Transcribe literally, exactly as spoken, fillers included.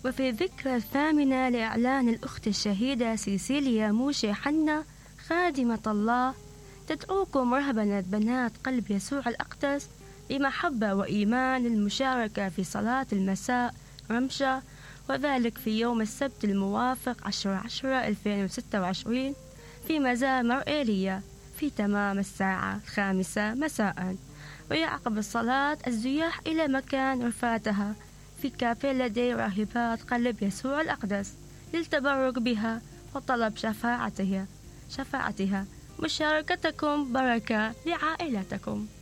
وفي الذكرى الثامنة لإعلان الأخت الشهيدة سيسيليا موشي حنا خادمة الله، تدعوكم رهبنة بنات قلب يسوع الأقدس بمحبة وإيمان المشاركة في صلاة المساء رمشة، وذلك في يوم السبت الموافق عشرة عشرة ألفين وستة وعشرين في مزامر إيليا في تمام الساعة الخامسة مساء. ويعقب الصلاة الزياح إلى مكان رفاتها في كافيه لدي راهبات قلب يسوع الأقدس للتبرك بها وطلب شفاعتها شفاعتها مشاركتكم بركة لعائلتكم.